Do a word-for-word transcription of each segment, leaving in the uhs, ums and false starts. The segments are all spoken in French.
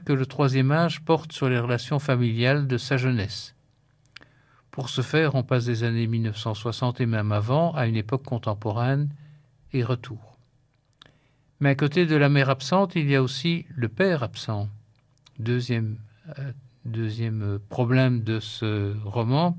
que le troisième âge porte sur les relations familiales de sa jeunesse. Pour ce faire, on passe des années mille neuf cent soixante et même avant à une époque contemporaine et retour. Mais à côté de la mère absente, il y a aussi le père absent. Deuxième, euh, deuxième problème de ce roman.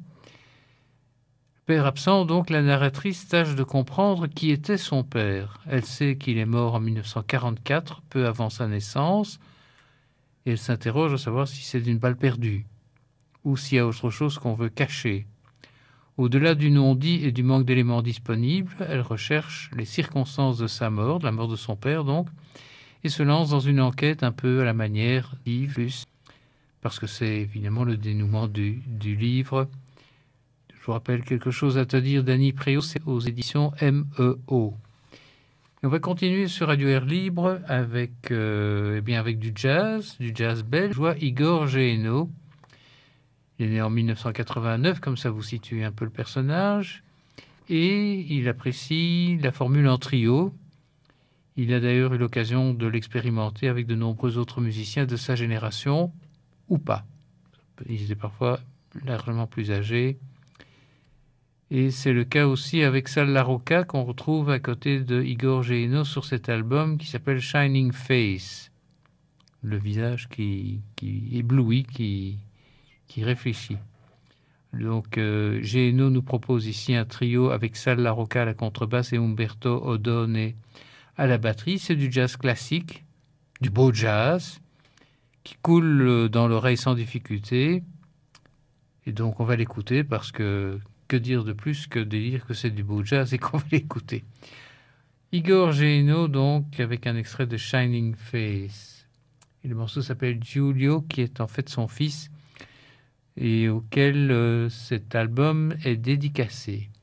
Père absent, donc la narratrice tâche de comprendre qui était son père. Elle sait qu'il est mort en mille neuf cent quarante-quatre, peu avant sa naissance, et elle s'interroge à savoir si c'est d'une balle perdue ou s'il y a autre chose qu'on veut cacher. Au-delà du non-dit et du manque d'éléments disponibles, elle recherche les circonstances de sa mort, de la mort de son père donc, et se lance dans une enquête un peu à la manière d'Yves, parce que c'est évidemment le dénouement du, du livre. Je vous rappelle quelque chose à te dire, Dany Préau, c'est aux éditions M E O. Et on va continuer sur Radio Air Libre avec, euh, eh bien avec du jazz, du jazz belge. Je vois Igor Géhenno. Il est né en mille neuf cent quatre-vingt-neuf, comme ça vous situez un peu le personnage. Et il apprécie la formule en trio. Il a d'ailleurs eu l'occasion de l'expérimenter avec de nombreux autres musiciens de sa génération, ou pas. Ils étaient parfois largement plus âgés. Et c'est le cas aussi avec Sal Larroca, qu'on retrouve à côté de Igor Géhenno sur cet album qui s'appelle Shining Face. Le visage qui, qui éblouit, qui, qui réfléchit. Donc, euh, Géhenno nous propose ici un trio avec Sal Larroca à la contrebasse et Umberto Odone à la batterie. C'est du jazz classique, du beau jazz, qui coule dans l'oreille sans difficulté. Et donc, on va l'écouter parce que que dire de plus que de dire que c'est du beau jazz et qu'on va l'écouter. Igor Géhenno, donc, avec un extrait de Shining Face. Et le morceau s'appelle Giulio, qui est en fait son fils, et auquel euh, cet album est dédicacé.